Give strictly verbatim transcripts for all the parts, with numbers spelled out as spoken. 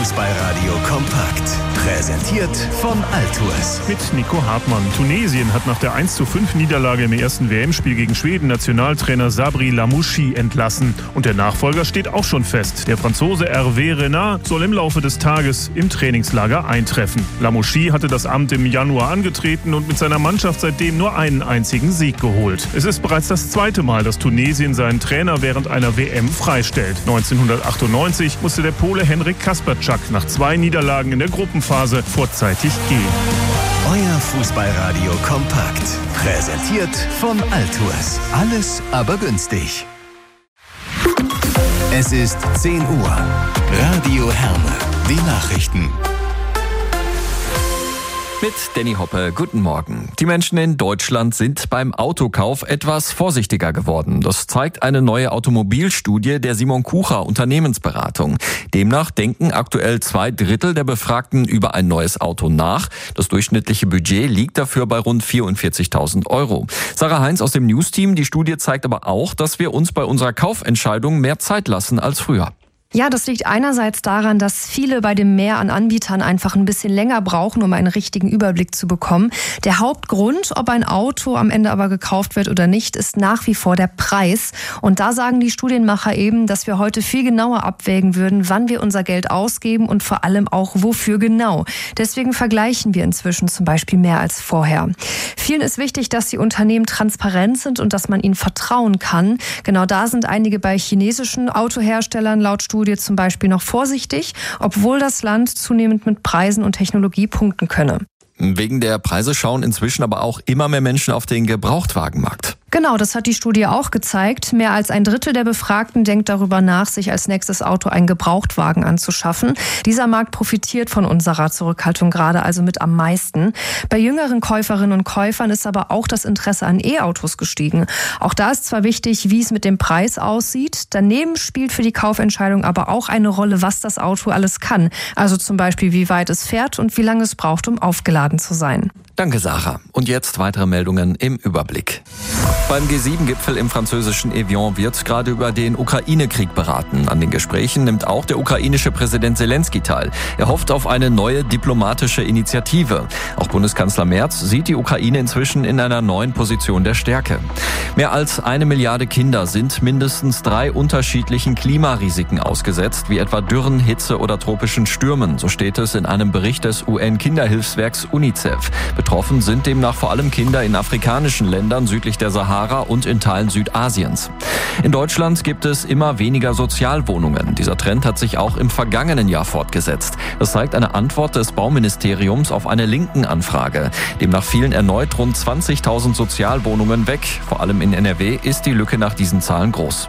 Fußballradio kompakt. Präsentiert von Altours. Mit Nico Hartmann. Tunesien hat nach der eins zu fünf Niederlage im ersten W M-Spiel gegen Schweden Nationaltrainer Sabri Lamouchi entlassen. Und der Nachfolger steht auch schon fest. Der Franzose Hervé Renard soll im Laufe des Tages im Trainingslager eintreffen. Lamouchi hatte das Amt im Januar angetreten und mit seiner Mannschaft seitdem nur einen einzigen Sieg geholt. Es ist bereits das zweite Mal, dass Tunesien seinen Trainer während einer W M freistellt. neunzehnhundertachtundneunzig musste der Pole Henryk Kasperczak nach zwei Niederlagen in der Gruppenphase vorzeitig gehen. Euer Fußballradio kompakt. Präsentiert von Altours. Alles aber günstig. Es ist zehn Uhr. Radio Herne. Die Nachrichten. Mit Danny Hoppe, guten Morgen. Die Menschen in Deutschland sind beim Autokauf etwas vorsichtiger geworden. Das zeigt eine neue Automobilstudie der Simon Kucher Unternehmensberatung. Demnach denken aktuell zwei Drittel der Befragten über ein neues Auto nach. Das durchschnittliche Budget liegt dafür bei rund vierundvierzigtausend Euro. Sarah Heinz aus dem News-Team. Die Studie zeigt aber auch, dass wir uns bei unserer Kaufentscheidung mehr Zeit lassen als früher. Ja, das liegt einerseits daran, dass viele bei dem Mehr an Anbietern einfach ein bisschen länger brauchen, um einen richtigen Überblick zu bekommen. Der Hauptgrund, ob ein Auto am Ende aber gekauft wird oder nicht, ist nach wie vor der Preis. Und da sagen die Studienmacher eben, dass wir heute viel genauer abwägen würden, wann wir unser Geld ausgeben und vor allem auch wofür genau. Deswegen vergleichen wir inzwischen zum Beispiel mehr als vorher. Vielen ist wichtig, dass die Unternehmen transparent sind und dass man ihnen vertrauen kann. Genau da sind einige bei chinesischen Autoherstellern laut Studie zum Beispiel noch vorsichtig, obwohl das Land zunehmend mit Preisen und Technologie punkten könne. Wegen der Preise schauen inzwischen aber auch immer mehr Menschen auf den Gebrauchtwagenmarkt. Genau, das hat die Studie auch gezeigt. Mehr als ein Drittel der Befragten denkt darüber nach, sich als nächstes Auto einen Gebrauchtwagen anzuschaffen. Dieser Markt profitiert von unserer Zurückhaltung gerade also mit am meisten. Bei jüngeren Käuferinnen und Käufern ist aber auch das Interesse an E-Autos gestiegen. Auch da ist zwar wichtig, wie es mit dem Preis aussieht. Daneben spielt für die Kaufentscheidung aber auch eine Rolle, was das Auto alles kann. Also zum Beispiel, wie weit es fährt und wie lange es braucht, um aufgeladen zu sein. Danke, Sarah. Und jetzt weitere Meldungen im Überblick. Beim G sieben Gipfel im französischen Evian wird gerade über den Ukraine-Krieg beraten. An den Gesprächen nimmt auch der ukrainische Präsident Zelensky teil. Er hofft auf eine neue diplomatische Initiative. Auch Bundeskanzler Merz sieht die Ukraine inzwischen in einer neuen Position der Stärke. Mehr als eine Milliarde Kinder sind mindestens drei unterschiedlichen Klimarisiken ausgesetzt, wie etwa Dürren, Hitze oder tropischen Stürmen. So steht es in einem Bericht des U N-Kinderhilfswerks UNICEF. Betroffen sind demnach vor allem Kinder in afrikanischen Ländern südlich der Sahara und in Teilen Südasiens. In Deutschland gibt es immer weniger Sozialwohnungen. Dieser Trend hat sich auch im vergangenen Jahr fortgesetzt. Das zeigt eine Antwort des Bauministeriums auf eine Linken-Anfrage. Demnach fielen erneut rund zwanzigtausend Sozialwohnungen weg. Vor allem in N R W ist die Lücke nach diesen Zahlen groß.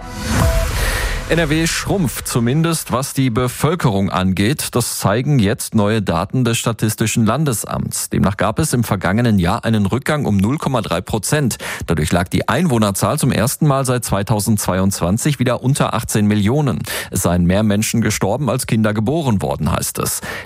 N R W schrumpft zumindest, was die Bevölkerung angeht. Das zeigen jetzt neue Daten des Statistischen Landesamts. Demnach gab es im vergangenen Jahr einen Rückgang um null Komma drei Prozent. Dadurch lag die Einwohnerzahl zum ersten Mal seit zweitausendzweiundzwanzig wieder unter achtzehn Millionen. Es seien mehr Menschen gestorben, als Kinder geboren worden, heißt es.